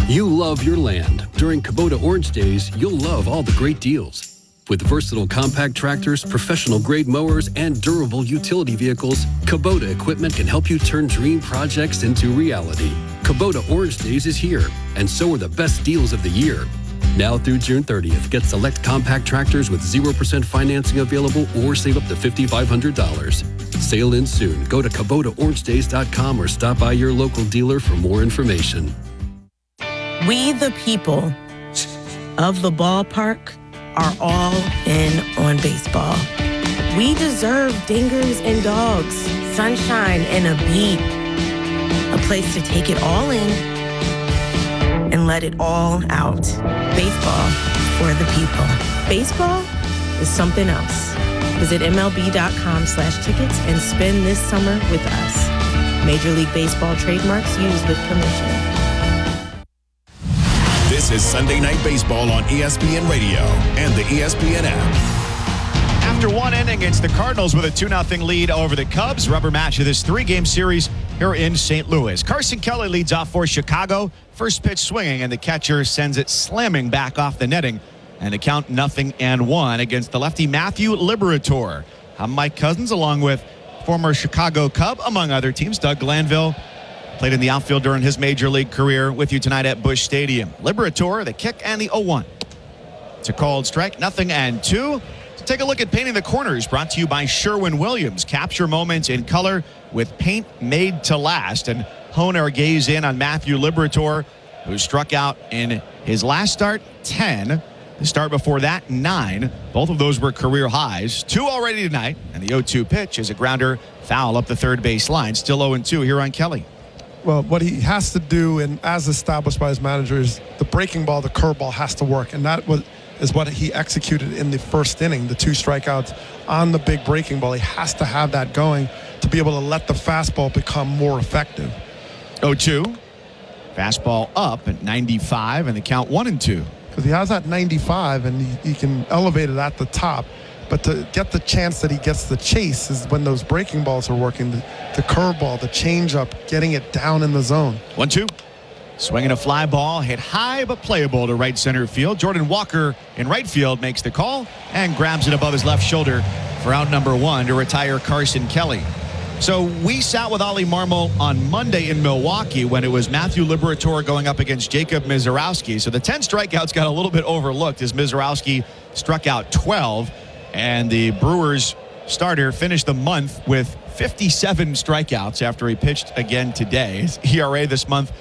You love your land. During Kubota Orange Days, you'll love all the great deals. With versatile compact tractors, professional-grade mowers, and durable utility vehicles, Kubota equipment can help you turn dream projects into reality. Kubota Orange Days is here, and so are the best deals of the year. Now through June 30th, get select compact tractors with 0% financing available or save up to $5,500. Sale ends soon. Go to KubotaOrangeDays.com or stop by your local dealer for more information. We, the people of the ballpark, are all in on baseball. We deserve dingers and dogs, sunshine and a beat, a place to take it all in and let it all out. Baseball for the people. Baseball is something else. Visit MLB.com/tickets and spend this summer with us. Major League Baseball trademarks used with permission. This is Sunday Night Baseball on ESPN Radio and the ESPN app. After one inning, it's the Cardinals with a 2-0 lead over the Cubs. Rubber match of this three-game series here in St. Louis. Carson Kelly leads off for Chicago. First pitch swinging, and the catcher sends it slamming back off the netting. And the count 0-1 against the lefty Matthew Liberatore. I'm Mike Cousins along with former Chicago Cub, among other teams, Doug Glanville. Played in the outfield during his major league career with you tonight at Busch Stadium. Liberatore, the kick, and the 0-1. It's a called strike, 0-2. So take a look at Painting the Corners, brought to you by Sherwin-Williams. Capture moments in color with paint made to last. And hone our gaze in on Matthew Liberatore, who struck out in his last start, 10. The start before that, 9. Both of those were career highs. 2 already tonight. And the 0-2 pitch is a grounder foul up the third base line. Still 0-2 here on Kelly. Well, what he has to do, and as established by his manager, is the breaking ball, the curveball has to work. And that is what he executed in the first inning, the 2 strikeouts on the big breaking ball. He has to have that going to be able to let the fastball become more effective. 0-2. Fastball up at 95, and the count 1-2. Because he has that 95, and he can elevate it at the top. But to get the chance that he gets the chase is when those breaking balls are working, the curveball, the changeup, getting it down in the zone. 1-2. Swinging a fly ball, hit high but playable to right center field. Jordan Walker in right field makes the call and grabs it above his left shoulder for out number 1 to retire Carson Kelly. So we sat with Ollie Marmol on Monday in Milwaukee when it was Matthew Liberatore going up against Jacob Misiorowski. So the 10 strikeouts got a little bit overlooked as Misiorowski struck out 12. And the Brewers starter finished the month with 57 strikeouts after he pitched again today. His ERA this month,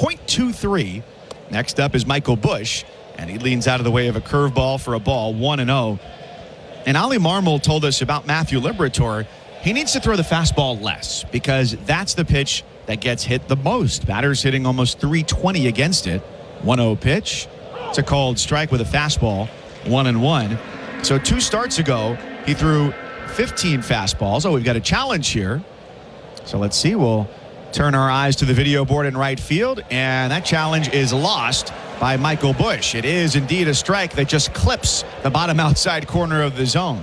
0.23. Next up is Michael Busch, and he leans out of the way of a curveball for a ball, 1-0. And Ollie Marmol told us about Matthew Liberatore. He needs to throw the fastball less because that's the pitch that gets hit the most. Batters hitting almost 320 against it. 1-0 pitch. It's a called strike with a fastball, 1-1. So 2 starts ago, he threw 15 fastballs. Oh, we've got a challenge here. So let's see. We'll turn our eyes to the video board in right field, and that challenge is lost by Michael Busch. It is indeed a strike that just clips the bottom outside corner of the zone.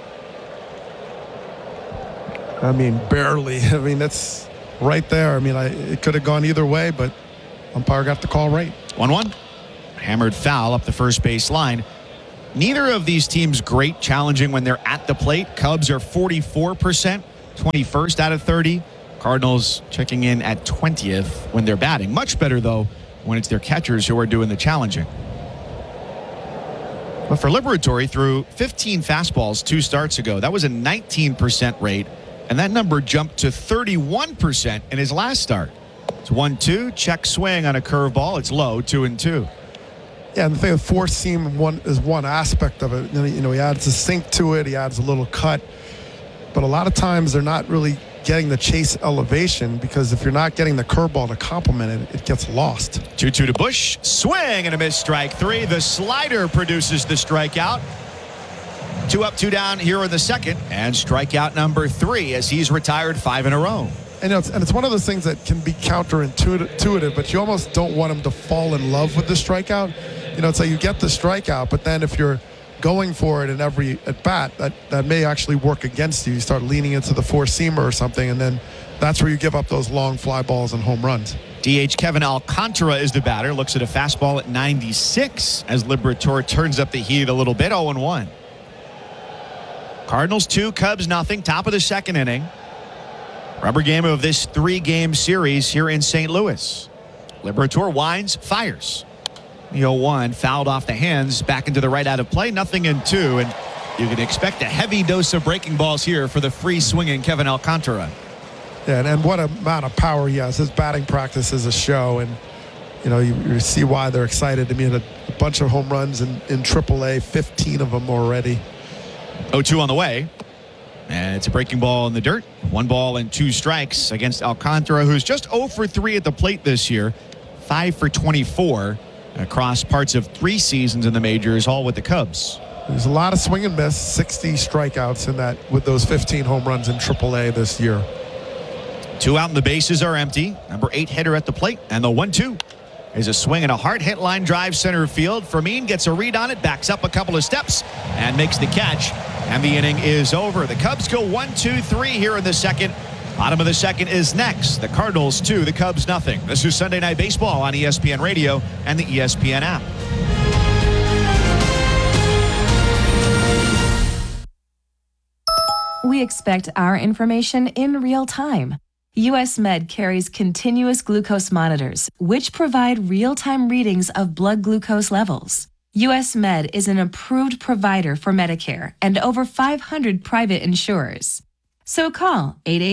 I mean, barely. I mean, that's right there. I mean, it could have gone either way, but umpire got the call right. 1-1. Hammered foul up the first base line. Neither of these teams great challenging when they're at the plate. Cubs are 44%, 21st out of 30. Cardinals checking in at 20th when they're batting. Much better, though, when it's their catchers who are doing the challenging. But for Liberatore, he threw 15 fastballs 2 starts ago. That was a 19% rate, and that number jumped to 31% in his last start. It's 1-2, check swing on a curveball. It's low, 2-2. Yeah, and the thing with four seam is one aspect of it. You know, he adds a sink to it. He adds a little cut. But a lot of times they're not really getting the chase elevation because if you're not getting the curveball to complement it, it gets lost. 2-2 to Busch. Swing and a miss, strike 3. The slider produces the strikeout. 2 up, 2 down here in the second. And strikeout number 3 as he's retired 5 in a row. And it's one of those things that can be counterintuitive, but you almost don't want him to fall in love with the strikeout. You know, it's like you get the strikeout, but then if you're going for it in every at-bat, that may actually work against you. You start leaning into the four-seamer or something, and then that's where you give up those long fly balls and home runs. DH Kevin Alcantara is the batter. Looks at a fastball at 96 as Liberatore turns up the heat a little bit. 0-1. Cardinals 2, Cubs nothing. Top of the second inning. Rubber game of this 3-game series here in St. Louis. Liberatore winds, fires. The 0-1 fouled off the hands, back into the right out of play. 0-2, and you can expect a heavy dose of breaking balls here for the free swinging Kevin Alcantara. Yeah, and what amount of power he has. His batting practice is a show, and you see why they're excited. I mean, a bunch of home runs in AAA, 15 of them already. 0-2 on the way. And it's a breaking ball in the dirt. 1 ball and 2 strikes against Alcantara, who's just 0 for 3 at the plate this year. 5 for 24 across parts of 3 seasons in the majors, all with the Cubs. There's a lot of swing and miss, 60 strikeouts in that with those 15 home runs in AAA this year. 2 out and the bases are empty. Number 8 hitter at the plate, and the 1-2 is a swing and a hard hit line drive center field. Fermin gets a read on it, backs up a couple of steps, and makes the catch. And the inning is over. The Cubs go 1-2-3 here in the second. Bottom of the second is next. The Cardinals 2, the Cubs nothing. This is Sunday Night Baseball on ESPN Radio and the ESPN app. We expect our information in real time. US Med carries continuous glucose monitors, which provide real-time readings of blood glucose levels. US Med is an approved provider for Medicare and over 500 private insurers. So call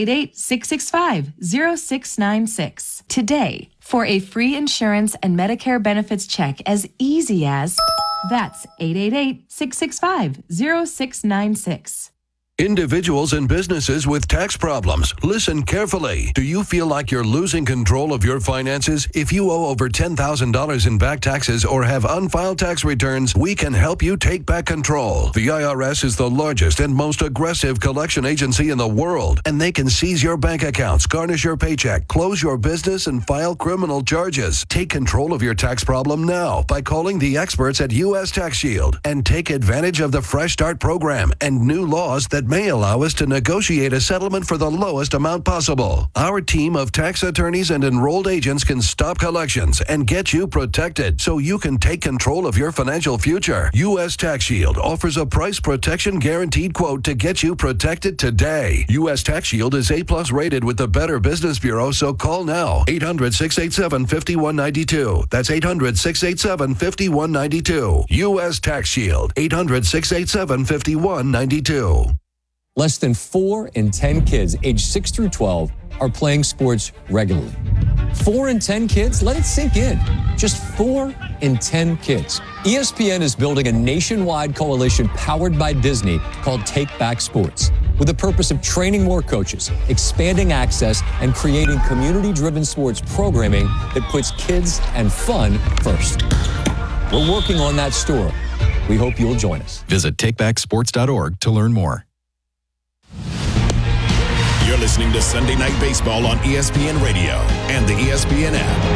888-665-0696 today for a free insurance and Medicare benefits check as easy as that's 888-665-0696. Individuals and businesses with tax problems, listen carefully. Do you feel like you're losing control of your finances? If you owe over $10,000 in back taxes or have unfiled tax returns, we can help you take back control. The IRS is the largest and most aggressive collection agency in the world, and they can seize your bank accounts, garnish your paycheck, close your business, and file criminal charges. Take control of your tax problem now by calling the experts at U.S. Tax Shield and take advantage of the Fresh Start program and new laws that may allow us to negotiate a settlement for the lowest amount possible. Our team of tax attorneys and enrolled agents can stop collections and get you protected so you can take control of your financial future. U.S. Tax Shield offers a price protection guaranteed quote to get you protected today. U.S. Tax Shield is A+ rated with the Better Business Bureau, so call now. 800-687-5192. That's 800-687-5192. U.S. Tax Shield. 800-687-5192. Less than 4 in 10 kids aged 6 through 12 are playing sports regularly. 4 in 10 kids? Let it sink in. Just 4 in 10 kids. ESPN is building a nationwide coalition powered by Disney called Take Back Sports, with the purpose of training more coaches, expanding access, and creating community-driven sports programming that puts kids and fun first. We're working on that story. We hope you'll join us. Visit takebacksports.org to learn more. You're listening to Sunday Night Baseball on ESPN Radio and the ESPN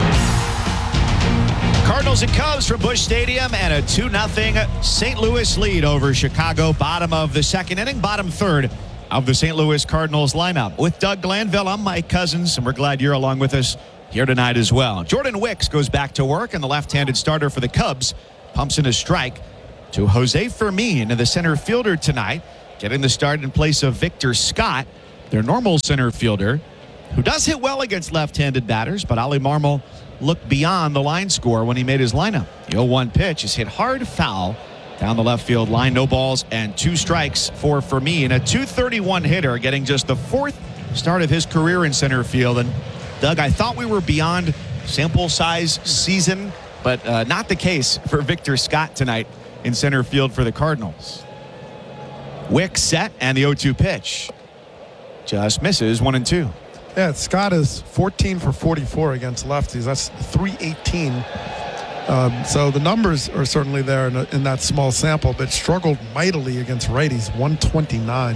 app. Cardinals and Cubs from Busch Stadium and a 2-0 St. Louis lead over Chicago. Bottom of the second inning, bottom third of the St. Louis Cardinals lineup. With Doug Glanville, I'm Mike Cousins, and we're glad you're along with us here tonight as well. Jordan Wicks goes back to work, and the left-handed starter for the Cubs pumps in a strike to Jose Fermin, the center fielder tonight, getting the start in place of Victor Scott, their normal center fielder, who does hit well against left-handed batters, but Oli Marmol looked beyond the line score when he made his lineup. The 0-1 pitch is hit hard foul down the left field line. No balls and 2 strikes for Fermin, a .231 hitter, getting just the 4th start of his career in center field. And Doug, I thought we were beyond sample size season, but not the case for Victor Scott tonight in center field for the Cardinals. Wicks set, and the 0-2 pitch just misses. 1-2. Yeah, Scott is 14 for 44 against lefties. That's .318. So the numbers are certainly there in that small sample, but struggled mightily against righties. 129.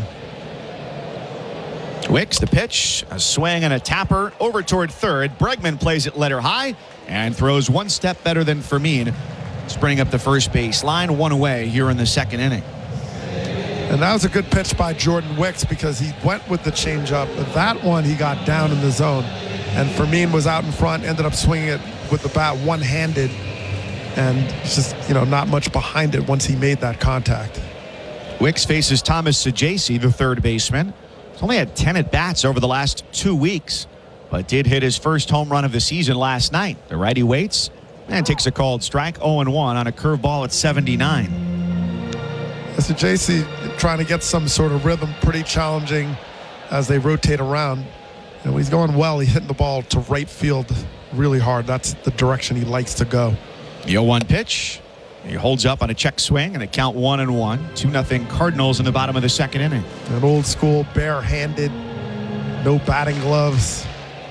Wicks, the pitch, a swing and a tapper over toward third. Bregman plays it letter high and throws one step better than Fermin, sprinting up the first base line, 1 away here in the second inning. And that was a good pitch by Jordan Wicks because he went with the changeup. But that one he got down in the zone. and Fermin was out in front, ended up swinging it with the bat one-handed, and just, not much behind it once he made that contact. Wicks faces Thomas Saggese, the third baseman. He's only had 10 at-bats over the last 2 weeks, but did hit his first home run of the season last night. The righty waits and takes a called strike, 0-1 on a curveball at 79. Saggese trying to get some sort of rhythm, pretty challenging as they rotate around. He's going well. He's hitting the ball to right field really hard. That's the direction he likes to go. The 0-1 pitch. He holds up on a check swing and a count 1-1. 2-0 Cardinals in the bottom of the second inning. An old school bare-handed, no batting gloves.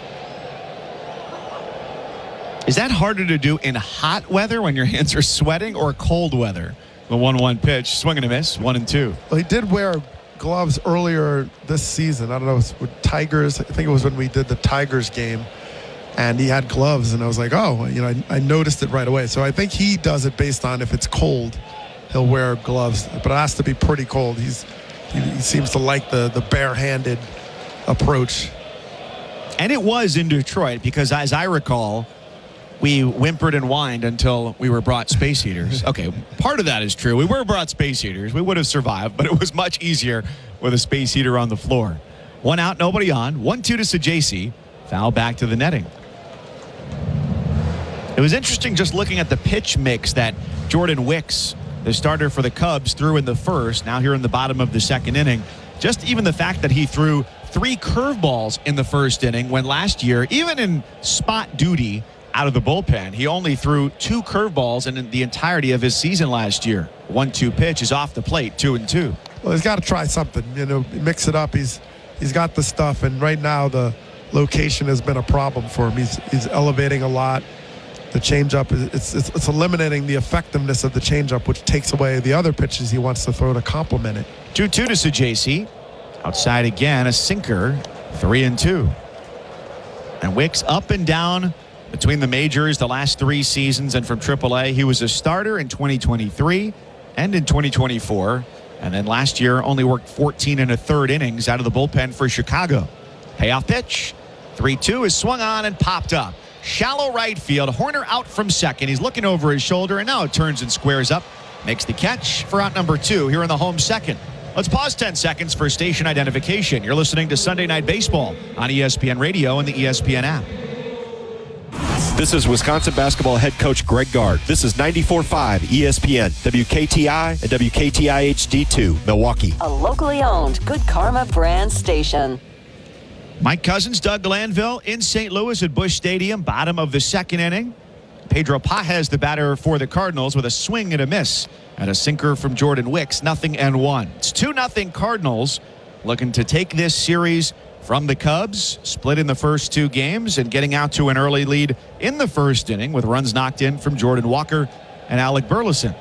Is that harder to do in hot weather when your hands are sweating, or cold weather? The 1-1 pitch, swing and a miss, 1-2. Well, he did wear gloves earlier this season. I don't know, it was with Tigers. I think it was when we did the Tigers game, and he had gloves, and I was like, oh, I noticed it right away. So I think he does it based on if it's cold, he'll wear gloves, but it has to be pretty cold. He seems to like the bare-handed approach. And it was in Detroit, because as I recall, we whimpered and whined until we were brought space heaters. Okay, part of that is true. We were brought space heaters. We would have survived, but it was much easier with a space heater on the floor. 1 out, nobody on. 1-2 to Saggese. Foul back to the netting. It was interesting just looking at the pitch mix that Jordan Wicks, the starter for the Cubs, threw in the first. Now here in the bottom of the second inning. Just even the fact that he threw 3 curveballs in the first inning, when last year, even in spot duty, out of the bullpen, he only threw 2 curveballs in the entirety of his season last year. 1-2 pitch is off the plate, 2-2. Well, he's got to try something, mix it up. He's got the stuff, and right now the location has been a problem for him. He's elevating a lot. The changeup it's eliminating the effectiveness of the changeup, which takes away the other pitches he wants to throw to complement it. 2-2 to Saggese. Outside again, a sinker, 3-2. And Wicks up and down between the majors the last 3 seasons, and from AAA, he was a starter in 2023 and in 2024. And then last year only worked 14 1/3 innings out of the bullpen for Chicago. Payoff pitch. 3-2 is swung on and popped up. Shallow right field. Horner out from second. He's looking over his shoulder, and now it turns and squares up. Makes the catch for out number 2 here in the home second. Let's pause 10 seconds for station identification. You're listening to Sunday Night Baseball on ESPN Radio and the ESPN app. This is Wisconsin basketball head coach Greg Gard. This is 94.5 ESPN, WKTI, and WKTI HD2, Milwaukee. A locally owned Good Karma brand station. Mike Cousins, Doug Glanville in St. Louis at Busch Stadium, bottom of the second inning. Pedro Pages, the batter for the Cardinals, with a swing and a miss and a sinker from Jordan Wicks, 0-1. It's 2-0 Cardinals, looking to take this series from the Cubs, split in the first 2 games and getting out to an early lead in the first inning with runs knocked in from Jordan Walker and Alec Burleson.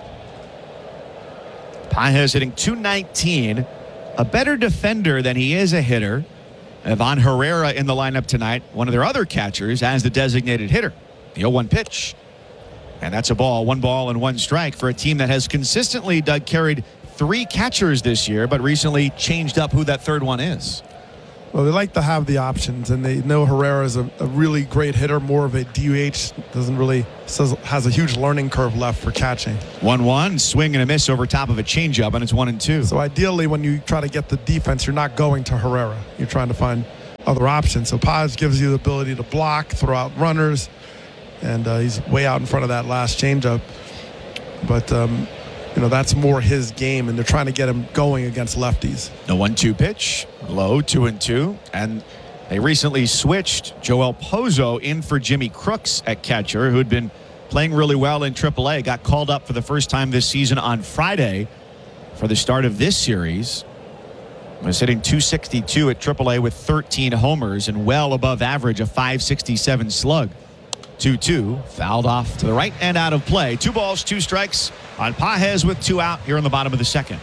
Pages hitting .219, a better defender than he is a hitter. Ivan Herrera in the lineup tonight, one of their other catchers, as the designated hitter. The 0-1 pitch. And that's a ball, 1 ball and 1 strike for a team that has consistently, Doug, carried 3 catchers this year, but recently changed up who that third one is. Well, they like to have the options, and they know Herrera is a really great hitter, more of a DH, has a huge learning curve left for catching. 1-1, swing and a miss over top of a changeup, and it's 1-2. So ideally, when you try to get the defense, you're not going to Herrera. You're trying to find other options. So Paz gives you the ability to block, throw out runners, and he's way out in front of that last changeup. But that's more his game, and they're trying to get him going against lefties. The 1-2 pitch, low, 2-2, and they recently switched Joel Pozo in for Jimmy Crooks at catcher, who had been playing really well in AAA. Got called up for the first time this season on Friday for the start of this series. Was hitting .262 at AAA with 13 homers and well above average, a .567 slug. 2-2, fouled off to the right and out of play. 2 balls, 2 strikes on Pages with 2 out here in the bottom of the second.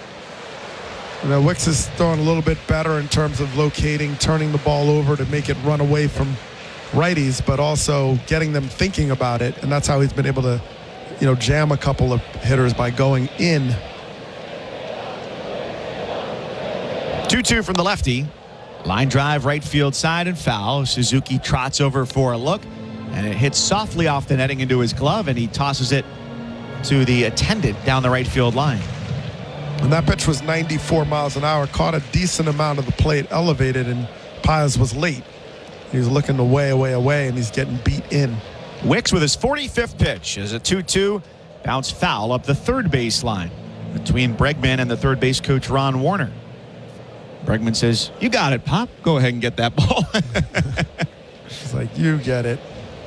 Wicks is throwing a little bit better in terms of locating, turning the ball over to make it run away from righties, but also getting them thinking about it. And that's how he's been able to, jam a couple of hitters by going in. 2-2 from the lefty. Line drive, right field side, and foul. Suzuki trots over for a look, and it hits softly off the netting into his glove, and he tosses it to the attendant down the right field line. And that pitch was 94 miles an hour, caught a decent amount of the plate, elevated, and Paz was late. He was looking away, and he's getting beat in. Wicks with his 45th pitch is a 2-2 bounce foul up the third base line between Bregman and the third base coach Ron Warner. Bregman says, "You got it, Pop. Go ahead and get that ball." It's like, you get it.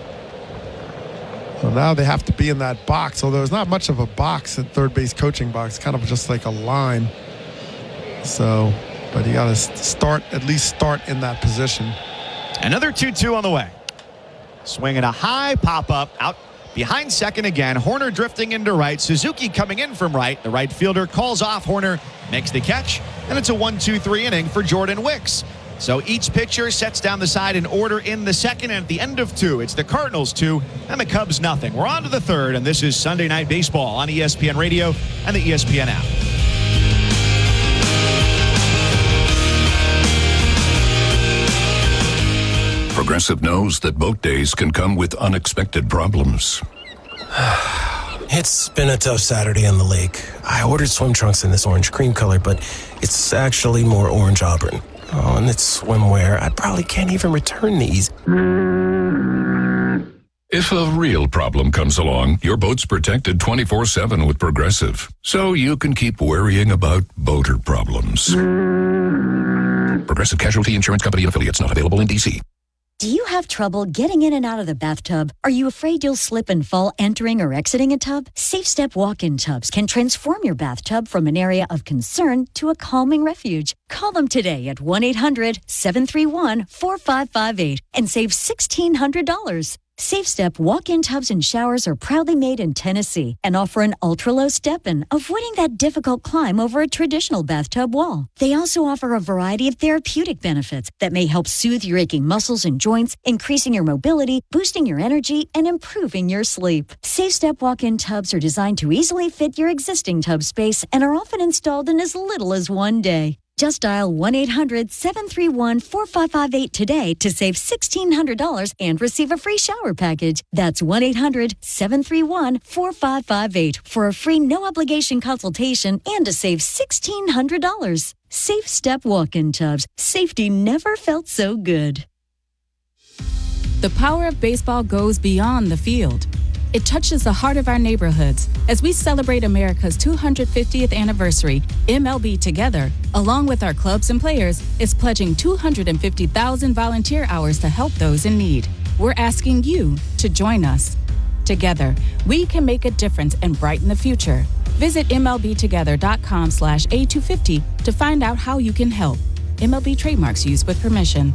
Well, now they have to be in that box, although there's not much of a box at third base coaching box, kind of just like a line. So, but you got to at least start in that position. Another 2-2 on the way. Swinging a high pop-up out behind second again. Horner drifting into right. Suzuki coming in from right. The right fielder calls off. Horner makes the catch, and it's a 1-2-3 inning for Jordan Wicks. So each pitcher sets down the side in order in the second, and at the end of 2, it's the Cardinals 2 and the Cubs nothing. We're on to the third, and this is Sunday Night Baseball on ESPN Radio and the ESPN app. Progressive knows that boat days can come with unexpected problems. It's been a tough Saturday on the lake. I ordered swim trunks in this orange cream color, but it's actually more orange auburn. Oh, and it's swimwear. I probably can't even return these. If a real problem comes along, your boat's protected 24/7 with Progressive, so you can keep worrying about boater problems. Progressive Casualty Insurance Company and affiliates, not available in D.C. Do you have trouble getting in and out of the bathtub? Are you afraid you'll slip and fall entering or exiting a tub? Safe Step walk-in tubs can transform your bathtub from an area of concern to a calming refuge. Call them today at 1-800-731-4558 and save $1,600. Safe Step walk-in tubs and showers are proudly made in Tennessee and offer an ultra-low step-in, avoiding that difficult climb over a traditional bathtub wall. They also offer a variety of therapeutic benefits that may help soothe your aching muscles and joints, increasing your mobility, boosting your energy, and improving your sleep. Safe Step walk-in tubs are designed to easily fit your existing tub space and are often installed in as little as one day. Just dial 1-800-731-4558 today to save $1,600 and receive a free shower package. That's 1-800-731-4558 for a free no-obligation consultation and to save $1,600. Safe Step walk-in tubs. Safety never felt so good. The power of baseball goes beyond the field. It touches the heart of our neighborhoods. As we celebrate America's 250th anniversary, MLB Together, along with our clubs and players, is pledging 250,000 volunteer hours to help those in need. We're asking you to join us. Together, we can make a difference and brighten the future. Visit MLBtogether.com/A250 to find out how you can help. MLB trademarks used with permission.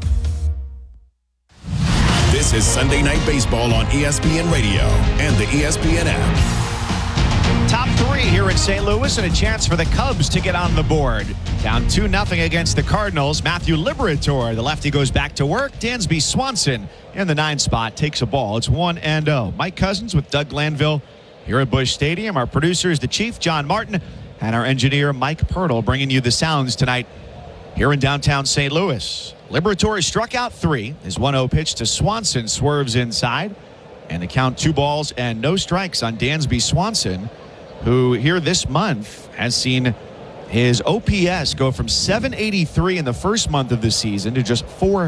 This is Sunday Night Baseball on ESPN Radio and the ESPN app. Top 3 here in St. Louis and a chance for the Cubs to get on the board. Down 2-0 against the Cardinals. Matthew Liberatore, the lefty, goes back to work. Dansby Swanson in the 9 spot takes a ball. It's 1-0. Mike Cousins with Doug Glanville here at Busch Stadium. Our producer is the Chief, John Martin, and our engineer, Mike Pirtle, bringing you the sounds tonight here in downtown St. Louis. Liberatore struck out 3. His 1-0 pitch to Swanson swerves inside. And the count 2 balls and no strikes on Dansby Swanson, who here this month has seen his OPS go from 783 in the first month of the season to just 4